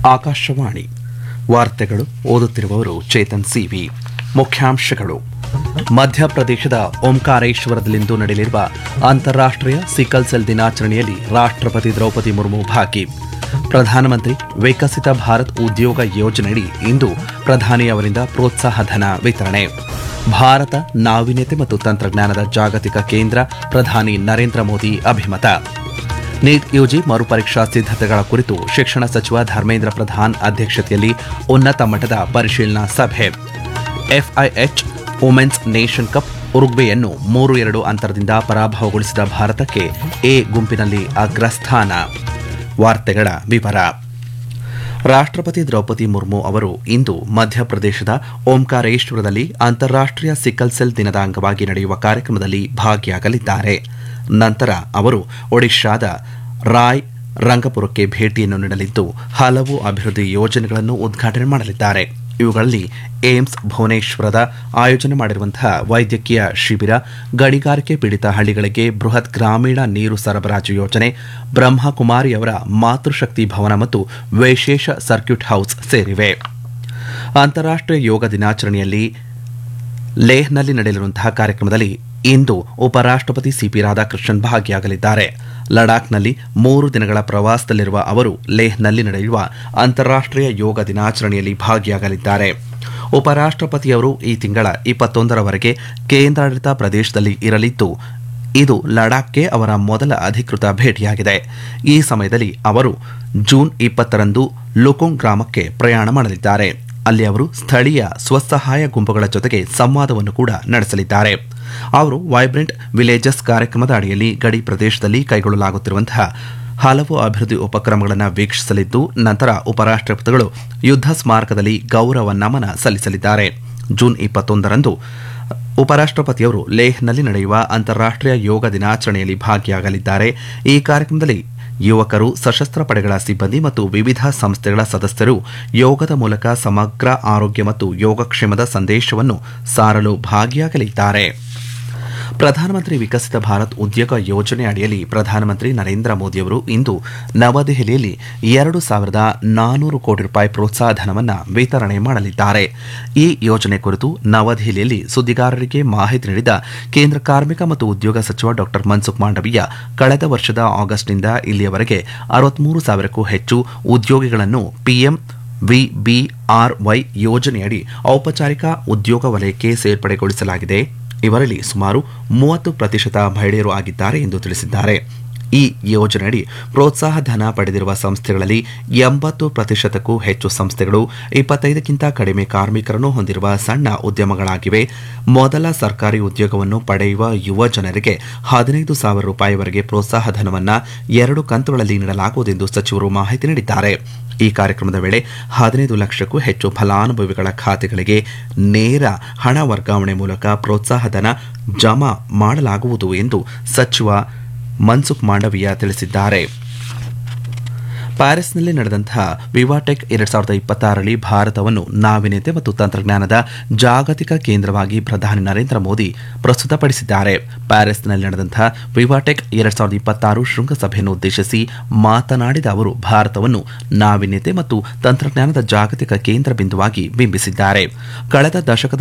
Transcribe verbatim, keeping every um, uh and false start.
ಆಕಾಶವಾಣಿ ವಾರ್ತೆಗಳು ಓದುತ್ತಿರುವವರು ಚೇತನ್ ಸಿವಿ. ಮುಖ್ಯಾಂಶಗಳು: ಮಧ್ಯಪ್ರದೇಶದ ಓಂಕಾರೇಶ್ವರದಲ್ಲಿಂದು ನಡೆಯಲಿರುವ ಅಂತಾರಾಷ್ಟ್ರೀಯ ಸಿಕಲ್ ಸೆಲ್ ದಿನಾಚರಣೆಯಲ್ಲಿ ರಾಷ್ಟ್ರಪತಿ ದ್ರೌಪದಿ ಮುರ್ಮು ಭಾಗಿ. ಪ್ರಧಾನಮಂತ್ರಿ ವಿಕಸಿತ ಭಾರತ್ ಉದ್ಯೋಗ ಯೋಜನೆಯಡಿ ಇಂದು ಪ್ರಧಾನಿ ಅವರಿಂದ ಪ್ರೋತ್ಸಾಹ ಧನ ವಿತರಣೆ. ಭಾರತ ನಾವೀನ್ಯತೆ ಮತ್ತು ತಂತ್ರಜ್ಞಾನದ ಜಾಗತಿಕ ಕೇಂದ್ರ, ಪ್ರಧಾನಿ ನರೇಂದ್ರ ಮೋದಿ ಅಭಿಮತ. ನೀಟ್ ಯುಜಿ ಮರುಪರೀಕ್ಷಾ ಸಿದ್ದತೆಗಳ ಕುರಿತು ಶಿಕ್ಷಣ ಸಚಿವ ಧರ್ಮೇಂದ್ರ ಪ್ರಧಾನ್ ಅಧ್ಯಕ್ಷತೆಯಲ್ಲಿ ಉನ್ನತ ಮಟ್ಟದ ಪರಿಶೀಲನಾ ಸಭೆ. ಎಫ್ಐಎಚ್ ವುಮೆನ್ಸ್ ನೇಷನ್ ಕಪ್ ಉರುಗ್ವೆಯನ್ನು ಮೂರು ಎರಡು ಅಂತರದಿಂದ ಪರಾಭವಗೊಳಿಸಿದ ಭಾರತಕ್ಕೆ ಎ ಗುಂಪಿನಲ್ಲಿ ಅಗ್ರಸ್ಥಾನ. ವಾರ್ತೆಗಳ ವಿವರ. ರಾಷ್ಟ್ರಪತಿ ದ್ರೌಪದಿ ಮುರ್ಮು ಅವರು ಇಂದು ಮಧ್ಯಪ್ರದೇಶದ ಓಂಕಾರೇಶ್ವರದಲ್ಲಿ ಅಂತಾರಾಷ್ಟ್ರೀಯ ಸಿಕಲ್ ಸೆಲ್ ದಿನದ ಅಂಗವಾಗಿ ನಡೆಯುವ ಕಾರ್ಯಕ್ರಮದಲ್ಲಿ ಭಾಗಿಯಾಗಲಿದ್ದಾರೆ. ನಂತರ ಅವರು ಒಡಿಶಾದ ರಾಯ್ ರಂಗಪುರಕ್ಕೆ ಭೇಟಿಯನ್ನು ನೀಡಲಿದ್ದು ಹಲವು ಅಭಿವೃದ್ಧಿ ಯೋಜನೆಗಳನ್ನು ಉದ್ಘಾಟನೆ ಮಾಡಲಿದ್ದಾರೆ. ಇವುಗಳಲ್ಲಿ ಏಮ್ಸ್ ಭುವನೇಶ್ವರದ ಆಯೋಜನೆ ಮಾಡಿರುವಂತಹ ವೈದ್ಯಕೀಯ ಶಿಬಿರ, ಗಣಿಗಾರಿಕೆ ಪೀಡಿತ ಹಳ್ಳಿಗಳಿಗೆ ಬೃಹತ್ ಗ್ರಾಮೀಣ ನೀರು ಸರಬರಾಜು ಯೋಜನೆ, ಬ್ರಹ್ಮಕುಮಾರಿಯವರ ಮಾತೃಶಕ್ತಿ ಭವನ ಮತ್ತು ವಿಶೇಷ ಸರ್ಕ್ಯೂಟ್ ಹೌಸ್ ಸೇರಿವೆ. ಅಂತಾರಾಷ್ಟ್ರೀಯ ಯೋಗ ದಿನಾಚರಣೆಯಲ್ಲಿ ಲೇಹ್ನಲ್ಲಿ ನಡೆಯಲಿರುವಂತಹ ಕಾರ್ಯಕ್ರಮದಲ್ಲಿ ಇಂದು ಉಪರಾಷ್ಟ್ರಪತಿ ಸಿಪಿ ರಾಧಾಕೃಷ್ಣನ್ ಭಾಗಿಯಾಗಲಿದ್ದಾರೆ. ಲಡಾಖ್ನಲ್ಲಿ ಮೂರು ದಿನಗಳ ಪ್ರವಾಸದಲ್ಲಿರುವ ಅವರು ಲೇಹ್ನಲ್ಲಿ ನಡೆಯುವ ಅಂತಾರಾಷ್ಟ್ರೀಯ ಯೋಗ ದಿನಾಚರಣೆಯಲ್ಲಿ ಭಾಗಿಯಾಗಲಿದ್ದಾರೆ. ಉಪರಾಷ್ಟ್ರಪತಿಯವರು ಈ ತಿಂಗಳ ಇಪ್ಪತ್ತೊಂದರವರೆಗೆ ಕೇಂದ್ರಾಡಳಿತ ಪ್ರದೇಶದಲ್ಲಿ ಇರಲಿದ್ದು, ಇದು ಲಡಾಖ್ಗೆ ಅವರ ಮೊದಲ ಅಧಿಕೃತ ಭೇಟಿಯಾಗಿದೆ. ಈ ಸಮಯದಲ್ಲಿ ಅವರು ಜೂನ್ ಇಪ್ಪತ್ತರಂದು ಲುಕುಂಗ್ ಗ್ರಾಮಕ್ಕೆ ಪ್ರಯಾಣ ಮಾಡಲಿದ್ದಾರೆ. ಅಲ್ಲಿ ಅವರು ಸ್ಥಳೀಯ ಸ್ವಸಹಾಯ ಗುಂಪುಗಳ ಜೊತೆಗೆ ಸಂವಾದವನ್ನು ಕೂಡ ನಡೆಸಲಿದ್ದಾರೆ. ಅವರು ವೈಬ್ರೆಂಟ್ ವಿಲೇಜಸ್ ಕಾರ್ಯಕ್ರಮದ ಅಡಿಯಲ್ಲಿ ಗಡಿ ಪ್ರದೇಶದಲ್ಲಿ ಕೈಗೊಳ್ಳಲಾಗುತ್ತಿರುವಂತಹ ಹಲವು ಅಭಿವೃದ್ಧಿ ಉಪಕ್ರಮಗಳನ್ನು ವೀಕ್ಷಿಸಲಿದ್ದು, ನಂತರ ಉಪರಾಷ್ಟ್ರಪತಿಗಳು ಯುದ್ಧ ಸ್ಮಾರಕದಲ್ಲಿ ಗೌರವ ನಮನ ಸಲ್ಲಿಸಲಿದ್ದಾರೆ. ಜೂನ್ ಇಪ್ಪತ್ತೊಂದರಂದು ಉಪರಾಷ್ಟ್ರಪತಿಯವರು ಲೇಹ್ನಲ್ಲಿ ನಡೆಯುವ ಅಂತಾರಾಷ್ಟ್ರೀಯ ಯೋಗ ದಿನಾಚರಣೆಯಲ್ಲಿ ಭಾಗಿಯಾಗಲಿದ್ದಾರೆ. ಈ ಕಾರ್ಯಕ್ರಮದಲ್ಲಿ ಯುವಕರು, ಸಶಸ್ತ್ರ ಪಡೆಗಳ ಸಿಬ್ಬಂದಿ ಮತ್ತು ವಿವಿಧ ಸಂಸ್ಥೆಗಳ ಸದಸ್ಯರು ಯೋಗದ ಮೂಲಕ ಸಮಗ್ರ ಆರೋಗ್ಯ ಮತ್ತು ಯೋಗಕ್ಷೇಮದ ಸಂದೇಶವನ್ನು ಸಾರಲು ಭಾಗಿಯಾಗಲಿದ್ದಾರೆ. ಪ್ರಧಾನಮಂತ್ರಿ ವಿಕಸಿತ ಭಾರತ್ ಉದ್ಯೋಗ ಯೋಜನೆ ಅಡಿಯಲ್ಲಿ ಪ್ರಧಾನಮಂತ್ರಿ ನರೇಂದ್ರ ಮೋದಿಯವರು ಇಂದು ನವದೆಹಲಿಯಲ್ಲಿ ಎರಡು ಸಾವಿರದ ನಾನೂರು ಕೋಟಿ ರೂಪಾಯಿ ಪ್ರೋತ್ಸಾಹ ಧನವನ್ನು ವಿತರಣೆ ಮಾಡಲಿದ್ದಾರೆ. ಈ ಯೋಜನೆ ಕುರಿತು ನವದೆಹಲಿಯಲ್ಲಿ ಸುದ್ದಿಗಾರರಿಗೆ ಮಾಹಿತಿ ನೀಡಿದ ಕೇಂದ್ರ ಕಾರ್ಮಿಕ ಮತ್ತು ಉದ್ಯೋಗ ಸಚಿವ ಡಾ ಮನ್ಸುಖ್ ಮಾಂಡವೀಯ, ಕಳೆದ ವರ್ಷದ ಆಗಸ್ಟ್ನಿಂದ ಇಲ್ಲಿಯವರೆಗೆ ಅರವತ್ಮೂರು ಸಾವಿರಕ್ಕೂ ಹೆಚ್ಚು ಉದ್ಯೋಗಿಗಳನ್ನು ಪಿಎಂ ವಿಬಿಆರ್ವೈ ಯೋಜನೆಯಡಿ ಔಪಚಾರಿಕ ಉದ್ಯೋಗ ವಲಯಕ್ಕೆ ಸೇರ್ಪಡೆಗೊಳಿಸಲಾಗಿದೆ. ಇವರಲ್ಲಿ ಸುಮಾರು ಮೂವತ್ತು ಪ್ರತಿಶತ ಮಹಿಳೆಯರು ಆಗಿದ್ದಾರೆ ಎಂದು ತಿಳಿಸಿದ್ದಾರೆ. ಈ ಯೋಜನೆಯಡಿ ಪ್ರೋತ್ಸಾಹ ಧನ ಪಡೆದಿರುವ ಸಂಸ್ಥೆಗಳಲ್ಲಿ ಎಂಬತ್ತು ಪ್ರತಿಶತಕ್ಕೂ ಹೆಚ್ಚು ಸಂಸ್ಥೆಗಳು ಇಪ್ಪತ್ತೈದಕ್ಕಿಂತ ಕಡಿಮೆ ಕಾರ್ಮಿಕರನ್ನು ಹೊಂದಿರುವ ಸಣ್ಣ ಉದ್ಯಮಗಳಾಗಿವೆ. ಮೊದಲ ಸರ್ಕಾರಿ ಉದ್ಯೋಗವನ್ನು ಪಡೆಯುವ ಯುವ ಜನರಿಗೆ ಹದಿನೈದು ಸಾವಿರ ರೂಪಾಯಿವರೆಗೆ ಪ್ರೋತ್ಸಾಹ ಧನವನ್ನು ಎರಡು ಕಂತುಗಳಲ್ಲಿ ನೀಡಲಾಗುವುದೆಂದು ಸಚಿವರು ಮಾಹಿತಿ ನೀಡಿದ್ದಾರೆ. ಈ ಕಾರ್ಯಕ್ರಮದ ವೇಳೆ ಹದಿನೈದು ಲಕ್ಷಕ್ಕೂ ಹೆಚ್ಚು ಫಲಾನುಭವಿಗಳ ಖಾತೆಗಳಿಗೆ ನೇರ ಹಣ ವರ್ಗಾವಣೆ ಮೂಲಕ ಪ್ರೋತ್ಸಾಹ ಧನ ಜಮಾ ಮಾಡಲಾಗುವುದು ಎಂದು ಸಚಿವ ಮನ್ಸುಖ್ ಮಾಂಡವೀಯ ತಿಳಿಸಿದ್ದಾರೆ. ಪ್ಯಾರಿಸ್ನಲ್ಲಿ ನಡೆದಂತಹ ವಿವಾಟೆಕ್ ಎರಡ್ ಸಾವಿರದ ಇಪ್ಪತ್ತಾರರಲ್ಲಿ ಭಾರತವನ್ನು ನಾವೀನ್ಯತೆ ಮತ್ತು ತಂತ್ರಜ್ಞಾನದ ಜಾಗತಿಕ ಕೇಂದ್ರವಾಗಿ ಪ್ರಧಾನಿ ನರೇಂದ್ರ ಮೋದಿ ಪ್ರಸ್ತುತಪಡಿಸಿದ್ದಾರೆ. ಪ್ಯಾರಿಸ್ನಲ್ಲಿ ನಡೆದಂತಹ ವಿವಾಟೆಕ್ ಎರಡ್ ಸಾವಿರದ ಇಪ್ಪತ್ತಾರು ಶೃಂಗಸಭೆಯನ್ನು ಉದ್ದೇಶಿಸಿ ಮಾತನಾಡಿದ ಅವರು ಭಾರತವನ್ನು ನಾವೀನ್ಯತೆ ಮತ್ತು ತಂತ್ರಜ್ಞಾನದ ಜಾಗತಿಕ ಕೇಂದ್ರ ಬಿಂದುವಾಗಿ ಬಿಂಬಿಸಿದ್ದಾರೆ. ಕಳೆದ ದಶಕದ